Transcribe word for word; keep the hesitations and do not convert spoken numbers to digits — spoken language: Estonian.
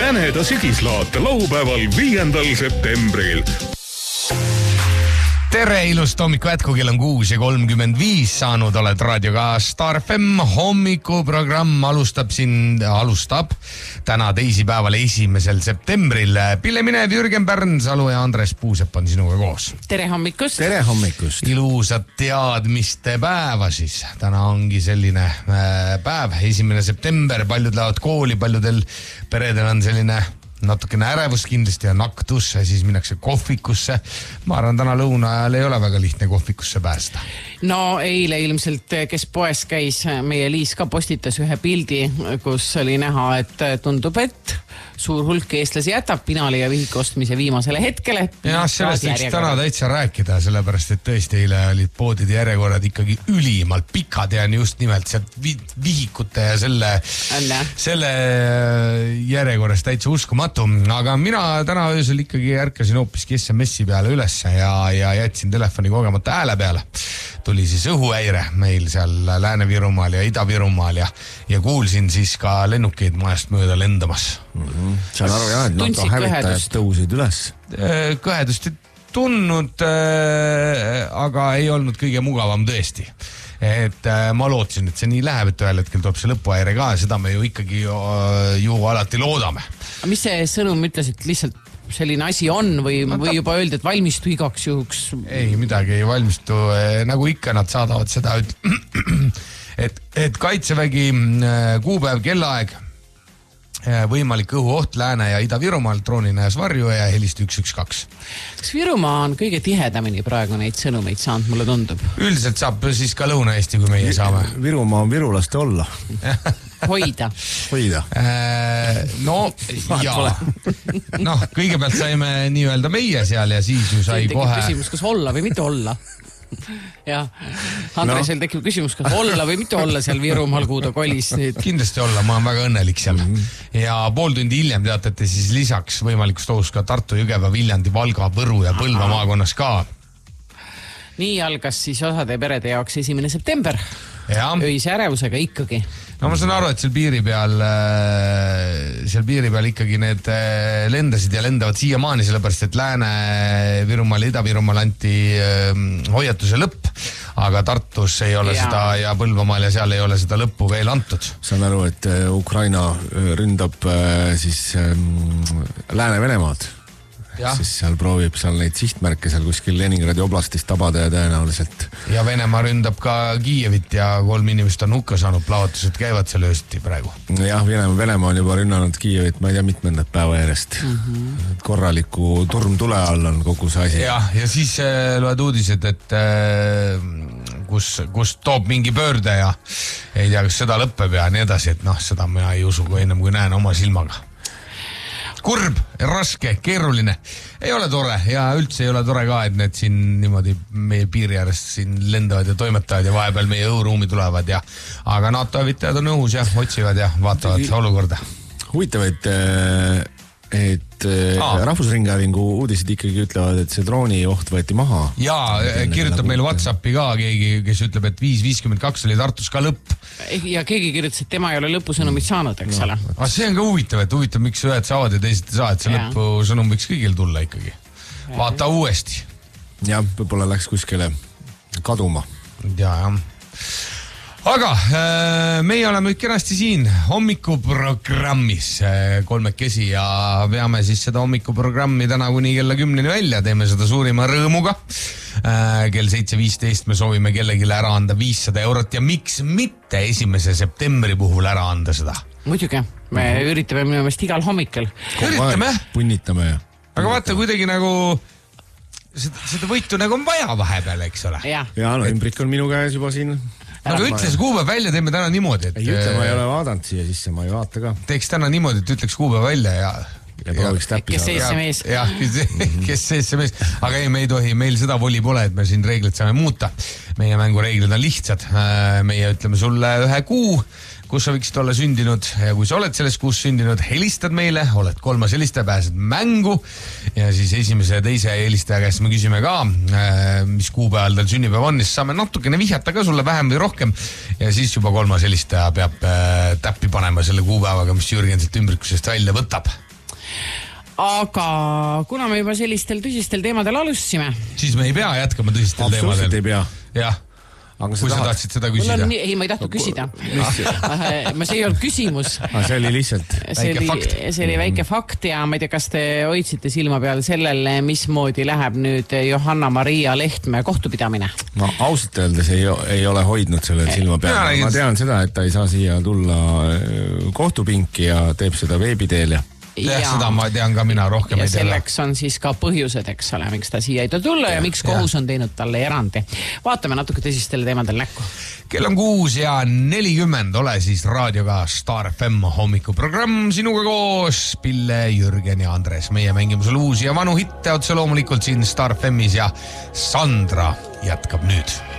Jäneda sügislaat laupäeval viiendal septembril. Tere, ilust hommiku jätku, kell on kuus ja kolmkümmend viis saanud, oled raadioga Star F M. Hommikuprogramm alustab siin, alustab täna teisipäeval esimesel septembril. Pille Minev, Jürgen Pärnsalu ja Andres Puusepp on sinuga koos. Tere hommikust. Tere hommikust. Ilusat teadmiste päeva siis. Täna ongi selline päev, esimene september, paljud lähevad kooli, paljudel peredel on selline natukene ärevus kindlasti ja naktus, siis minnakse kohvikusse. Ma arvan, täna lõuna ajal ei ole väga lihtne kohvikusse päästa. No eile ilmselt, kes poes käis, meie Liis ka postitas ühe pildi, kus oli näha, et tundub, et suur hulk eestlasi jätab pinali ja vihik ostmise viimasele hetkele. Ja sellest võiks täna täitsa rääkida, sellepärast, et tõesti eile olid poodide järjekorrad ikkagi ülimalt pikad ja just nimelt sealt vihikute ja selle, selle järjekorras täitsa uskumatu. Aga mina täna öösel ikkagi ärkasin hoopiski S M S-i peale ülesse ja, ja jätsin telefoni kogemata hääle peale. Tuli siis õhuhäire meil seal Lääne-Virumaal ja Ida-Virumaal ja, ja kuulsin siis ka lennukeid majast mööda lendamas. Mm-hmm. Saan aru jah, et NATO hävitajad tõusid üles. Kõhedust ei tundnud, aga ei olnud kõige mugavam tõesti. Et ma lootsin, et see nii läheb, et ühel hetkel tuleb see lõpuhäire ka ja seda me ju ikkagi ju, ju alati loodame. Mis see sõnum ütles, et lihtsalt selline asi on või, no, või juba öeldi, et valmistu igaks juhuks? Ei, midagi ei valmistu. Nagu ikka nad saadavad seda, et, et Kaitsevägi kuupäev kellaaeg, võimalik õhuoht Lääne- ja Ida-Virumaal, drooninäes varju ja helist üks üks kaks. Kas Virumaa on kõige tihedamini praegu neid sõnumeid saanud, mulle tundub? Üldiselt saab siis ka Lõuna-Eesti, kui meie saame. Virumaa on virulaste olla. Hoida. Hoida. No, jaa. Noh, kõigepealt saime nii öelda meie seal ja siis ju sai tekib kohe... küsimus, kas olla või mitte olla. Ja Andresel no. tekib küsimus, kas olla või mitte olla seal Virumaal, kuhu ta kolis. Kindlasti olla, ma olen väga õnnelik seal. Mm-hmm. Ja pool tundi hiljem teatate siis lisaks võimalikust ohus ka Tartu, Jõgeva, Viljandi, Valga, Võru ja Põlva Aha. maakonnas ka. Nii algas siis osade perede jaoks esimene september. Ja. Öise ärevusega ikkagi. No ma saan aru, et seal piiri peal, seal piiri peal ikkagi need lendasid ja lendavad siiamaani, sellepärast, et Lääne-Virumaal ja Ida-Virumaal anti hoiatuse lõpp, aga Tartus ei ole ja. seda ja Põlvamaal ja seal ei ole seda lõppu veel antud. Saan aru, et Ukraina ründab siis Lääne-Venemaad. Ja. Siis seal proovib seal neid sihtmärke seal kuskil Leningradi oblastist tabada ja tõenäoliselt. Ja Venemaa ründab ka Kiievit ja kolm inimest on hukka saanud, plaavatused käivad seal öösti praegu. Jah, Venemaa, Venemaa on juba rünnanud Kiievit, ma ei tea, mitmendat päeva järjest. Mm-hmm. Korraliku turm tule all on kogu see asi. Ja, ja siis äh, loed uudised, et äh, kus, kus toob mingi pöörde ja ei tea, kas seda lõppeb ja nii edasi, et noh, seda mina ei usu, kui ennem kui näen oma silmaga. Kurb, raske, keeruline. Ei ole tore ja üldse ei ole tore ka, et need siin niimoodi meie piiri äärest siin lendavad ja toimetavad ja vahepeal meie õhuruumi tulevad ja aga NATO hävitajad on õhus ja otsivad ja vaatavad olukorda. Huvitav, et, et Aa. Rahvusringhäälingu uudised ikkagi ütlevad, et see drooni oht võeti maha. Jaa, kirjutab meil WhatsAppi ka keegi, kes ütleb, et viis viiskümmend kaks oli Tartus ka lõpp. Ja keegi kirjutas, et tema ei ole lõpusõnumit saanud, eks ole. No. Aga see on ka huvitav, et huvitav, miks ühed saavad ja teised ei saa, et see ja. lõpusõnum võiks kõigil tulla ikkagi. Vaata uuesti. Jah, võib-olla läks kuskile kaduma. Jaa, jah. Aga meie oleme kenasti siin hommikuprogrammis kolmekesi ja veame siis seda hommikuprogrammi täna kuni kella kümneni välja. Teeme seda suurima rõõmuga. Kell seitse viisteist me soovime kellegile ära anda viissada eurot ja miks mitte esimese septembri puhul ära anda seda? Muidugi, me uh-huh. üritame minu meelest igal hommikul. Üritame? Punnitame. Aga vaata kuidagi nagu... Seda, seda võitu nagu on vaja vahepeal, eks ole? Ja, ja no ümbrik on minu käes juba siin. Aga ütles kuupäev välja, teeme täna niimoodi, et... Ei ütle, ma ei ole vaadanud siia sisse, ma ei vaata ka. Teeks täna niimoodi, et ütleks kuupäev välja ja... Ja prooviks täppi saada. Kes see S M S? Jah, kes see S M S. Aga ei, me ei tohi, meil seda voli pole, et me siin reeglid saame muuta. Meie mängureeglid on lihtsad. Meie ütleme sulle ühe kuu, kus sa võiksid olla sündinud ja kui sa oled selles kuus sündinud, helistad meile, oled kolmas helistaja, pääsed mängu ja siis esimese ja teise helistaja käest me küsime ka, mis kuupäeval tal sünnipäev on, siis saame natukene vihjata ka sulle vähem või rohkem ja siis juba kolmas helistaja peab täppi panema selle kuupäevaga, mis Jürgen sealt ümbrikusest välja võtab. aga kuna me juba sellistel tõsistel teemadel alustasime, siis me ei pea jätkama tõsistel teemadel. Absoluutselt ei pea. Jah. Aga kui sa tahad... tahtsid seda küsida. On, ei, ma ei tahtnud küsida. Ma see ei olnud küsimus. Ah, see oli lihtsalt see väike oli, fakt. See oli väike fakt ja ma ei tea, kas te hoidsite silma peal sellele, mismoodi läheb nüüd Johanna-Maria Lehtme kohtupidamine? Ma ausalt öeldes ei, ei ole hoidnud sellel silma peal. Ma tean seda, et ta ei saa siia tulla kohtupinki ja teeb seda veebiteel ja Ja, ja seda ma tean ka mina rohkem ja ei tea. Selleks on siis ka põhjused, eks ole, miks ta siia ei ta tulla ja, ja miks kohus ja. On teinud talle erandi. Vaatame natuke tõsistele teemadel näkku. Kell on kuus ja nelikümmend, ole siis raadioga Star F M hommikuprogramm sinuga koos Pille, Jürgen ja Andres. Meie mängime sul uusi ja vanu hitte otse loomulikult siin Star F M-is ja Sandra jätkab nüüd.